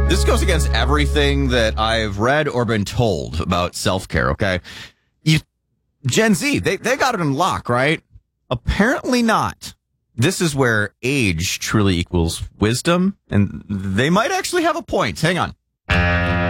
This goes against everything that I've read or been told about self-care, okay? Gen Z, they got it in lock, right? Apparently not. This is where age truly equals wisdom, and they might actually have a point. Hang on.